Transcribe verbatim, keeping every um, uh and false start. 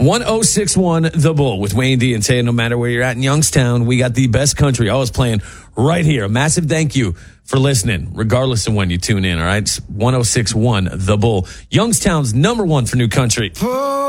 one oh six one The Bull with Wayne D and Tay. No matter where you're at in Youngstown, we got the best country always playing right here. A massive thank you for listening, regardless of when you tune in, all right? It's one oh six one The Bull. Youngstown's number one for new country.